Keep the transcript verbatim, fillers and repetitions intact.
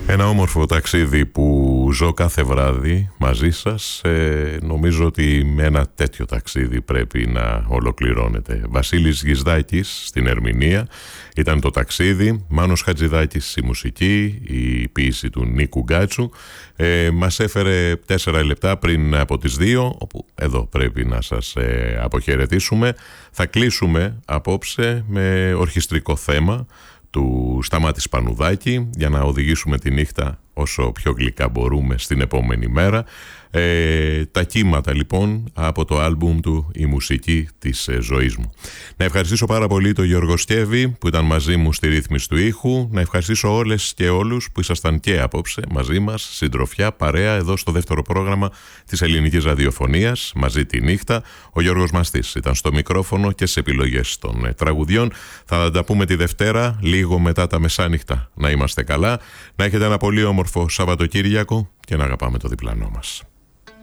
Ένα όμορφο ταξίδι που ζω κάθε βράδυ μαζί σας. ε, Νομίζω ότι με ένα τέτοιο ταξίδι πρέπει να ολοκληρώνεται. Βασίλης Γυσδάκης στην ερμηνεία ήταν το ταξίδι, Μάνος Χατζηδάκης στη μουσική, η ποίηση του Νίκου Γκάτσου. ε, Μας έφερε τέσσερα λεπτά πριν από τις δύο, όπου εδώ πρέπει να σας ε, αποχαιρετήσουμε. Θα κλείσουμε απόψε με ορχιστρικό θέμα του Σταμάτη Σπανουδάκη για να οδηγήσουμε τη νύχτα όσο πιο γλυκά μπορούμε στην επόμενη μέρα. Ε, τα κύματα λοιπόν από το άλμπουμ του «Η μουσική της ε, ζωής μου». Να ευχαριστήσω πάρα πολύ τον Γιώργο Στέβη που ήταν μαζί μου στη ρύθμιση του ήχου. Να ευχαριστήσω όλες και όλους που ήσασταν και απόψε μαζί μας, συντροφιά, παρέα εδώ στο δεύτερο πρόγραμμα της ελληνικής ραδιοφωνίας, μαζί τη νύχτα. Ο Γιώργος Μαστής ήταν στο μικρόφωνο και στις επιλογές των ε, τραγουδιών. Θα τα πούμε τη Δευτέρα λίγο μετά τα μεσάνυχτα. Να είμαστε καλά, να έχετε ένα πολύ όμορφο Σαββατοκύριακο και να αγαπάμε το διπλανό μας.